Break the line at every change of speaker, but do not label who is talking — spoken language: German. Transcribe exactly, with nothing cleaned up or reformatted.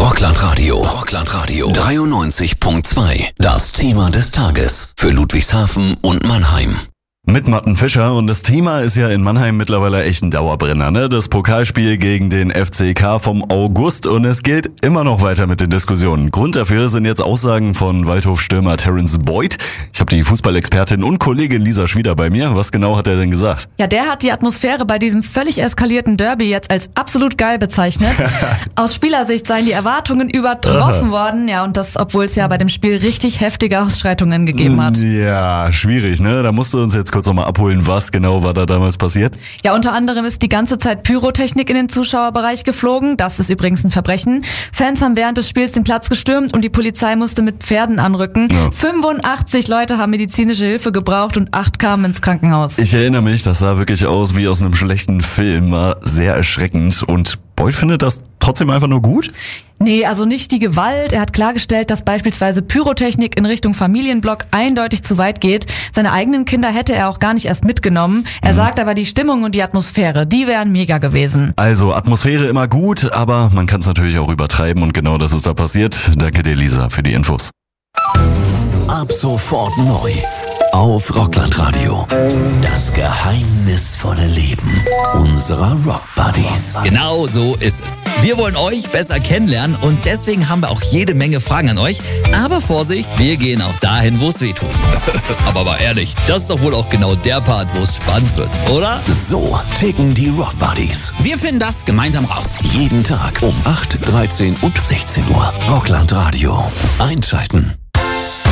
Rockland-Radio. Rockland-Radio. dreiundneunzig Komma zwei. Das Thema des Tages. Für Ludwigshafen und Mannheim.
Mit Matten Fischer, und das Thema ist ja in Mannheim mittlerweile echt ein Dauerbrenner, ne? Das Pokalspiel gegen den F C K vom August, und es geht immer noch weiter mit den Diskussionen. Grund dafür sind jetzt Aussagen von Waldhof-Stürmer Terence Boyd. Ich habe die Fußballexpertin und Kollegin Lisa Schwieder bei mir. Was genau hat er denn gesagt?
Ja, der hat die Atmosphäre bei diesem völlig eskalierten Derby jetzt als absolut geil bezeichnet. Aus Spielersicht seien die Erwartungen übertroffen worden, ja, und das, obwohl es ja bei dem Spiel richtig heftige Ausschreitungen gegeben hat.
Ja, schwierig, ne? Da musst du uns jetzt kurz nochmal abholen, was genau war da damals passiert?
Ja, unter anderem ist die ganze Zeit Pyrotechnik in den Zuschauerbereich geflogen. Das ist übrigens ein Verbrechen. Fans haben während des Spiels den Platz gestürmt und die Polizei musste mit Pferden anrücken. Ja. fünfundachtzig Leute haben medizinische Hilfe gebraucht und acht kamen ins Krankenhaus.
Ich erinnere mich, das sah wirklich aus wie aus einem schlechten Film. War sehr erschreckend. Und Boyd findet das trotzdem einfach nur gut?
Nee, also nicht die Gewalt. Er hat klargestellt, dass beispielsweise Pyrotechnik in Richtung Familienblock eindeutig zu weit geht. Seine eigenen Kinder hätte er auch gar nicht erst mitgenommen. Er mhm. sagt aber, die Stimmung und die Atmosphäre, die wären mega gewesen.
Also Atmosphäre immer gut, aber man kann es natürlich auch übertreiben, und genau das ist da passiert. Danke dir, Lisa, für die Infos.
Ab sofort neu auf Rockland-Radio. Das geheimnisvolle Leben unserer Rock-Buddies.
Genau so ist es. Wir wollen euch besser kennenlernen, und deswegen haben wir auch jede Menge Fragen an euch. Aber Vorsicht, wir gehen auch dahin, wo es weh tut. Aber mal ehrlich, das ist doch wohl auch genau der Part, wo es spannend wird, oder?
So ticken die Rock-Buddies.
Wir finden das gemeinsam raus.
Jeden Tag um acht, dreizehn und sechzehn Uhr. Rockland-Radio. Einschalten.